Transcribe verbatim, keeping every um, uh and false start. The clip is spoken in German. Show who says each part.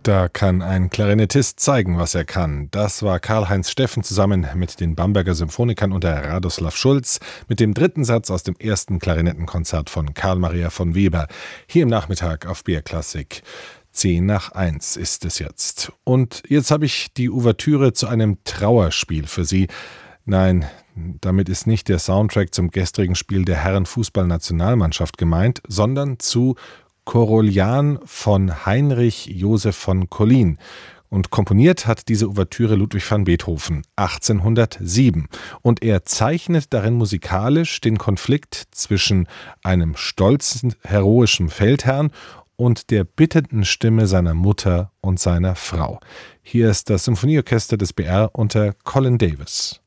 Speaker 1: Da kann ein Klarinettist zeigen, was er kann. Das war Karl-Heinz Steffen zusammen mit den Bamberger Symphonikern unter Radoslav Schulz mit dem dritten Satz aus dem ersten Klarinettenkonzert von Karl Maria von Weber. Hier im Nachmittag auf B R Klassik. Zehn nach eins ist es jetzt. Und jetzt habe ich die Ouvertüre zu einem Trauerspiel für Sie. Nein, damit ist nicht der Soundtrack zum gestrigen Spiel der Herrenfußballnationalmannschaft gemeint, sondern zu Koroljan von Heinrich Joseph von Collin. Und komponiert hat diese Ouvertüre Ludwig van Beethoven achtzehnhundertsieben. Und er zeichnet darin musikalisch den Konflikt zwischen einem stolzen, heroischen Feldherrn und der bittenden Stimme seiner Mutter und seiner Frau. Hier ist das Symphonieorchester des B R unter Colin Davis.